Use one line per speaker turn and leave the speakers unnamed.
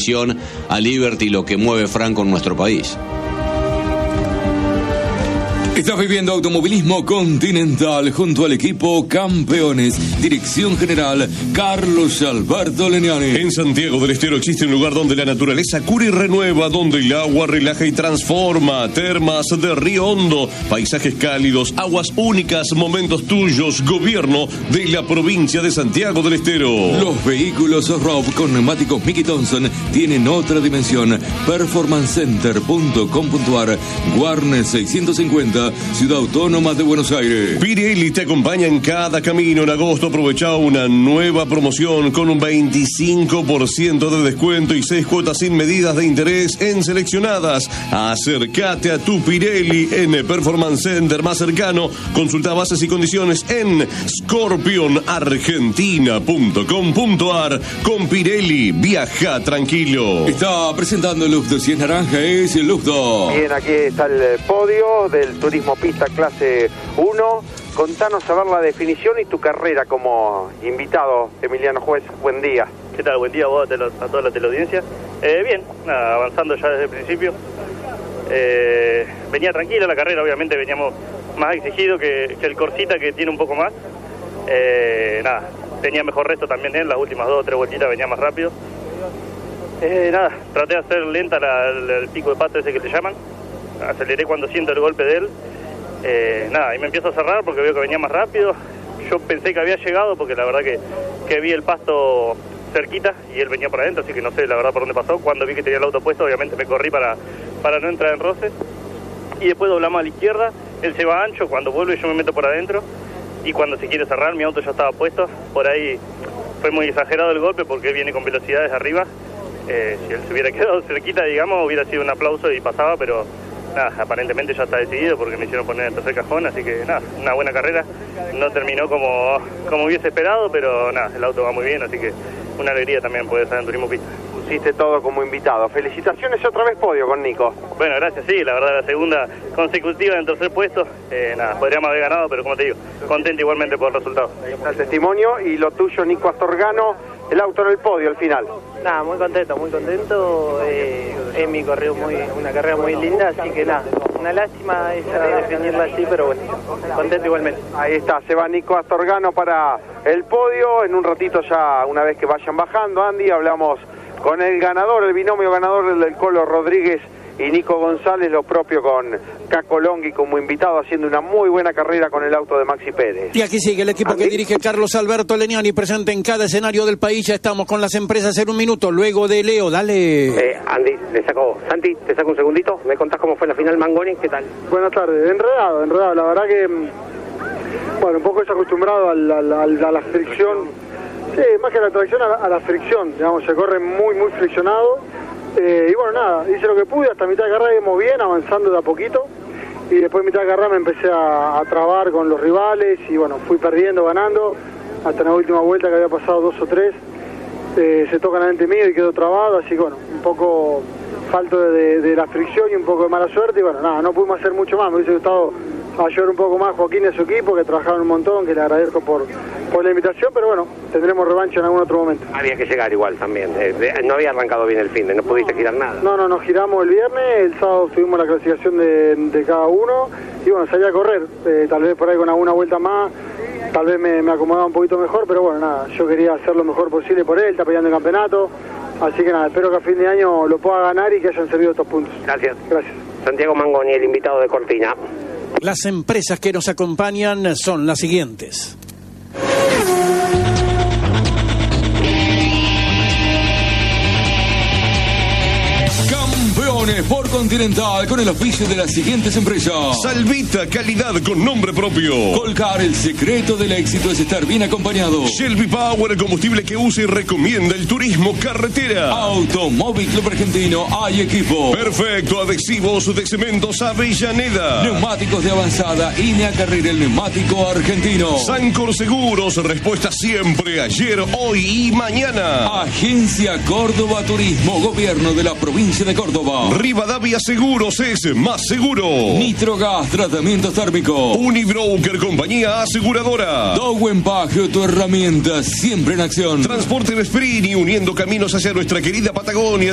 a Liberty, lo que mueve Franco en nuestro país.
Estás viviendo Automovilismo Continental junto al equipo Campeones. Dirección General Carlos Alberto Leniani.
En Santiago del Estero existe un lugar donde la naturaleza cura y renueva, donde el agua relaja y transforma. Termas de Río Hondo, paisajes cálidos, aguas únicas, momentos tuyos. Gobierno de la provincia de Santiago del Estero.
Los vehículos off-road con neumáticos Mickey Thompson tienen otra dimensión. Performancecenter.com.ar. Warner 650, Ciudad Autónoma de Buenos Aires.
Pirelli te acompaña en cada camino. En agosto aprovecha una nueva promoción con un 25% de descuento y 6 cuotas sin medidas de interés en seleccionadas. Acércate a tu Pirelli en el Performance Center más cercano. Consulta bases y condiciones en scorpionargentina.com.ar. Con Pirelli, viaja tranquilo.
Está presentando el Lufdo. Si es naranja, es el Lufdo.
Bien, aquí está el podio del Turismo Pista Clase 1. Contanos a ver la definición y tu carrera como invitado, Emiliano Juez. Buen día.
¿Qué tal? Buen día a vos, a toda la teleaudiencia. Bien, nada, avanzando ya desde el principio. Venía tranquila la carrera, obviamente veníamos más exigido que el Corsita, que tiene un poco más. Nada, tenía mejor resto también él, las últimas 2 o 3 vueltitas venía más rápido. Nada, traté de hacer lenta el pico de pato ese que le llaman. Aceleré cuando siento el golpe de él. Nada, y me empiezo a cerrar porque veo que venía más rápido. Yo pensé que había llegado porque la verdad que vi el pasto cerquita y él venía por adentro, así que no sé la verdad por dónde pasó. Cuando vi que tenía el auto puesto, obviamente me corrí para no entrar en roce. Y después doblamos a la izquierda, él se va ancho, cuando vuelve yo me meto por adentro. Y cuando se quiere cerrar, mi auto ya estaba puesto. Por ahí fue muy exagerado el golpe porque él viene con velocidades arriba. Si él se hubiera quedado cerquita, digamos, hubiera sido un aplauso y pasaba, pero nada, aparentemente ya está decidido porque me hicieron poner en el tercer cajón, así que nada, una buena carrera. No terminó como hubiese esperado, pero nada, el auto va muy bien, así que una alegría también poder estar en Turismo Pista.
Pusiste todo como invitado. Felicitaciones, otra vez podio con Nico.
Bueno, gracias, sí, la verdad la segunda consecutiva en tercer puesto. Nada, podríamos haber ganado, pero como te digo, contento igualmente por el resultado.
Ahí está el testimonio y lo tuyo, Nico Astorgano, el auto en el podio al final.
Nada, muy contento, muy contento. Emi corrió una carrera muy linda, así que nada, una lástima esa definirla así, pero bueno, contento igualmente.
Ahí está, se va Nico Astorgano para el podio. En un ratito ya, una vez que vayan bajando, Andy, hablamos con el ganador, el binomio ganador, el del Colo Rodríguez y Nico González, lo propio con Caco Longhi como invitado, haciendo una muy buena carrera con el auto de Maxi Pérez.
Y aquí sigue el equipo que dirige Carlos Alberto Leniani, presente en cada escenario del país. Ya estamos con las empresas en un minuto, luego de Leo, dale.
Andy, Santi, te saco un segundito, me contás cómo fue la final Mangoni, ¿qué tal?
Buenas tardes, enredado, la verdad que, bueno, un poco desacostumbrado a la fricción, sí, más que a la tracción, a la fricción, digamos, se corre muy friccionado. Y bueno, nada, hice lo que pude, hasta mitad de carrera íbamos bien, avanzando de a poquito, y después de mitad de carrera me empecé a trabar con los rivales, y bueno, fui perdiendo, ganando, hasta la última vuelta que había pasado 2 o 3, se tocan adelante mío y quedó trabado, así que bueno, un poco falto de la fricción y un poco de mala suerte, y bueno, nada, no pudimos hacer mucho más, me hubiese gustado ayudar un poco más Joaquín y a su equipo, que trabajaron un montón, que le agradezco por la invitación, pero bueno, tendremos revancha en algún otro momento.
Había que llegar igual también, no había arrancado bien el fin, no pudiste girar nada.
No, nos giramos el viernes, el sábado tuvimos la clasificación de cada uno, y bueno, salí a correr, tal vez por ahí con alguna vuelta más, tal vez me acomodaba un poquito mejor, pero bueno, nada, yo quería hacer lo mejor posible por él, está peleando el campeonato, así que nada, espero que a fin de año lo pueda ganar y que hayan servido estos puntos.
Gracias. Santiago Mangoni, el invitado de Cortina.
Las empresas que nos acompañan son las siguientes.
Campeones por Continental con el oficio de las siguientes empresas.
Salvita, calidad con nombre propio.
Colcar, el secreto del éxito es estar bien acompañado.
Shelby Power, el combustible que usa y recomienda el turismo carretera.
Automóvil Club Argentino, hay equipo.
Perfecto, adhesivos de Cementos Avellaneda.
Neumáticos de avanzada, INEA Carrera, el neumático argentino.
Sancor Seguros, respuesta siempre, ayer, hoy y mañana.
Agencia Córdoba Turismo, gobierno de la provincia de Córdoba.
Rivadavia Seguros es más seguro.
Nitrogas, tratamiento térmico.
Unibroker, compañía aseguradora.
Dowenbach, tu herramienta siempre en acción.
Transporte Vesprini, uniendo caminos hacia nuestra querida Patagonia.